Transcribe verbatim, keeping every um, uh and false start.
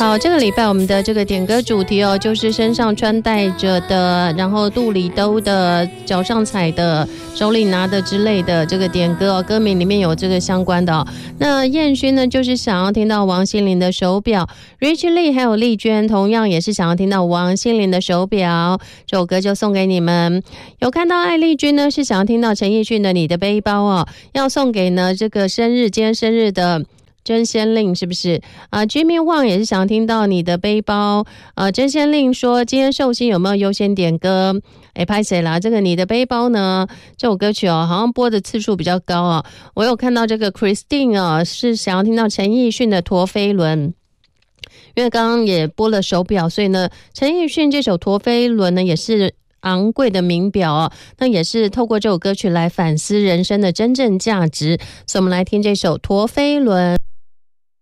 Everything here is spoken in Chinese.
好，这个礼拜我们的这个点歌主题哦，就是身上穿戴着的，然后肚里兜的，脚上踩的，手里拿的之类的这个点歌哦，歌名里面有这个相关的哦。那燕勋呢，就是想要听到王心凌的手表 ，Rich Lee 还有丽娟同样也是想要听到王心凌的手表，这首歌就送给你们。有看到艾丽君呢，是想要听到陈奕迅的你的背包哦，要送给呢这个生日今天生日的真仙令，是不是啊 Jimmy Wang 也是想听到你的背包。呃，真仙令说今天寿星有没有优先点歌？哎，拍谁啦？这个你的背包呢？这首歌曲哦，好像播的次数比较高哦。我有看到这个 Christine 哦，是想要听到陈奕迅的陀飞轮。因为刚刚也播了手表，所以呢，陈奕迅这首陀飞轮呢也是昂贵的名表哦，那也是透过这首歌曲来反思人生的真正价值，所以我们来听这首陀飞轮。